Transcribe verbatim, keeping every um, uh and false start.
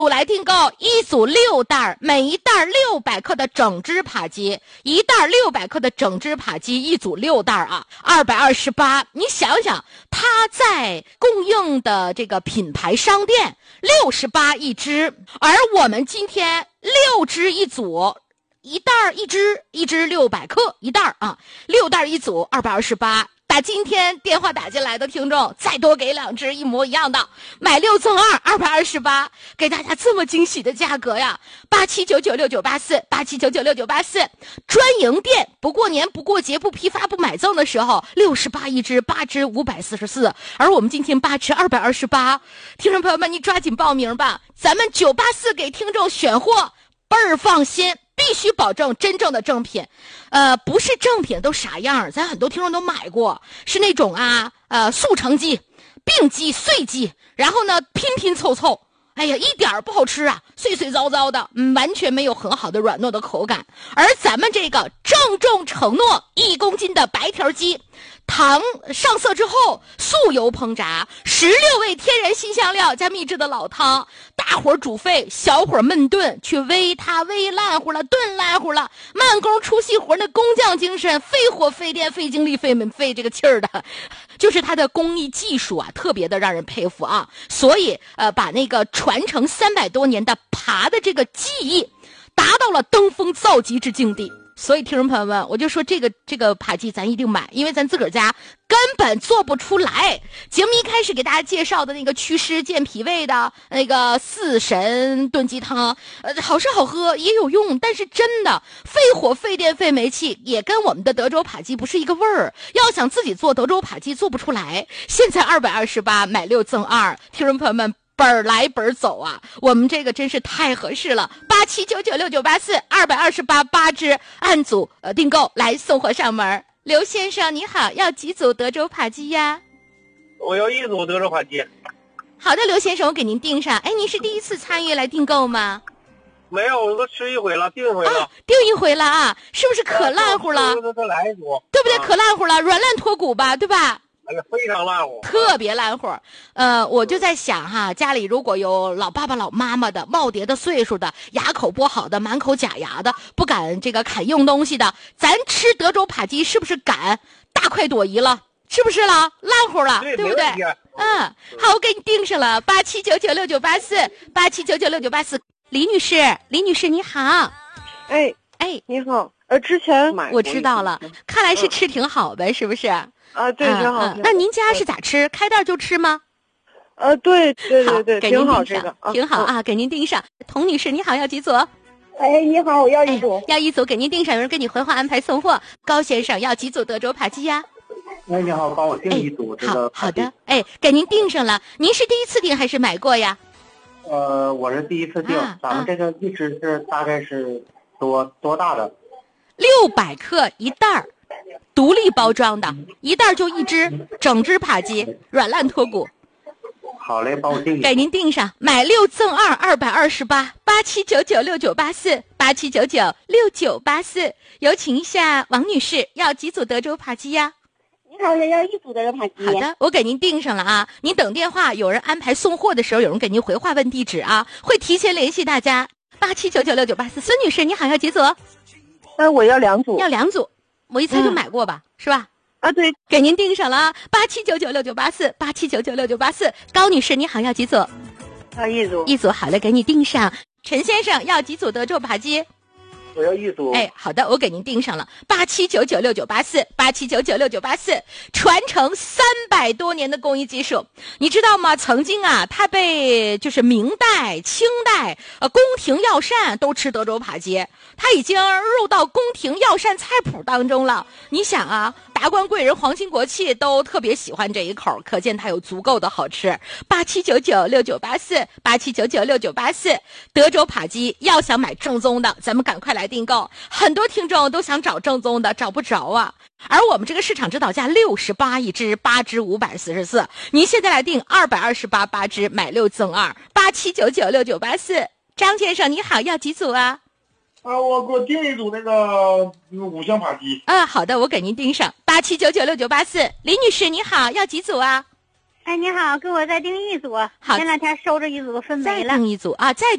我来订购一组六袋，每一袋六百克的整只扒鸡，一袋六百克的整只扒鸡，一组六袋啊，二百二十八。你想想，它在供应的这个品牌商店六十八一只，而我们今天六只一组，一袋一只，一只六百克一袋啊，六袋一组，二百二十八。打今天电话打进来的听众，再多给两只一模一样的，买六赠二，二百二十八，给大家这么惊喜的价格呀！八七九九六九八四，八七九九六九八四，专营店不过年不过节不批发不买赠的时候，六十八一只，八只五百四十四，而我们今天八只二百二十八，听众朋友们，你抓紧报名吧，咱们九八四给听众选货，倍儿放心。必须保证真正的正品，呃，不是正品都啥样？咱很多听众都买过，是那种啊，呃，速成鸡、并鸡、碎鸡，然后呢拼拼凑凑，哎呀，一点儿不好吃啊，碎碎糟糟的，嗯，完全没有很好的软糯的口感。而咱们这个郑重承诺一公斤的白条鸡，糖上色之后素油烹炸，十六味天然新香料加秘制的老汤，大火煮沸，小火焖炖，去煨它煨烂乎了，炖烂乎了，慢工出细活，那工匠精神，费火费电费精力费费这个气儿的，就是它的工艺技术啊，特别的让人佩服啊。所以呃，把那个传承三百多年的扒的这个技艺，达到了登峰造极之境地。所以听众朋友们，我就说这个这个扒鸡咱一定买，因为咱自个儿家根本做不出来。节目一开始给大家介绍的那个祛湿健脾胃的那个四神炖鸡汤，呃，好吃好喝也有用，但是真的费火费电费煤气，也跟我们的德州扒鸡不是一个味儿。要想自己做德州扒鸡做不出来，现在二百二十八买六赠二，听众朋友们。本来本走啊，我们这个真是太合适了。八七九九六九八四，二百二十八八只，按组呃订购来送货上门。刘先生你好，要几组德州扒鸡呀？ 我要一组德州扒鸡。 好的，刘先生，我给您订上。哎，您是第一次参与来订购吗？ 没有，我都吃一回了，订一回了。 啊，订一回了啊，是不是可烂乎了？ 再再来一组， 对不对？可烂乎了，软烂脱骨吧，对吧？ 哎呀，非常烂乎， 特别烂乎。呃，我就在想哈，家里如果有老爸爸、老妈妈的、耄耋的岁数的、牙口不好的、满口假牙的、不敢这个啃硬东西的，咱吃德州扒鸡是不是敢大快朵颐了？是不是了？烂乎了， 对， 对不对？嗯，好，我给你订上了，八七九九六九八四，八七九九六九八四。李女士，李女士你好。 哎哎， 你好，呃，之前买我知道了，看来是吃挺好呗，是不是？ 啊，对，挺好。 那您家是咋吃？开袋就吃吗？ 呃，对对对对，挺好，这个挺好啊，给您订上。童女士你好，要几组？ 哎，你好，我要一组， 要一组，给您订上，有人给你回话安排送货。高先生要几组德州扒鸡呀？ 哎，你好，帮我订一组这个好好的，哎，给您订上了。您是第一次订还是买过呀？ 呃，我是第一次订， 啊、 咱们这个一只是大概是多多大的？ 六百克一袋儿。独立包装的，一袋就一只，整只扒鸡，软烂脱骨。 好嘞，帮我订。 给您订上，买六赠二，二百二十八，八七九九六九八四，八七九九六九八四。有请一下王女士，要几组德州扒鸡呀？ 你好，我要一组德州扒鸡。 好的，我给您订上了啊。您等电话，有人安排送货的时候，有人给您回话问地址啊，会提前联系大家。八七九九六九八四，孙女士，你好，要几组？ 呃，我要两组。 要两组。我一猜就买过吧，嗯、是吧？ 啊，对， 给您订上了啊，八七九九六九八四，八七九九六九八四。高女士，你好，要几组？ 要一组。 一组，好了，给你订上。陈先生要几组德州扒鸡？ 我要一组。 哎，好的，我给您订上了，八七九九六九八四，八七九九六九八四，传承三百多年的工艺技术，你知道吗？曾经啊，它被就是明代、清代，呃，宫廷药膳都吃德州扒鸡，它已经入到宫廷药膳菜谱当中了。你想啊，达官贵人、皇亲国戚都特别喜欢这一口，可见它有足够的好吃。八七九九六九八四，八七九九六九八四，德州扒鸡要想买正宗的，咱们赶快来订购。很多听众都想找正宗的，找不着啊。而我们这个市场指导价六十八一只，八只五百四十四。您现在来订二百二十八八只，买六赠二，八七九九六九八四。张先生你好，要几组啊？ 啊，我给我订一组那个五香扒鸡。 啊，好的，我给您订上，八七九九六九八四。李女士你好，要几组啊？ 哎，你好，给我再订一组。 好前两天收着一组都分再没了。 订一组啊，再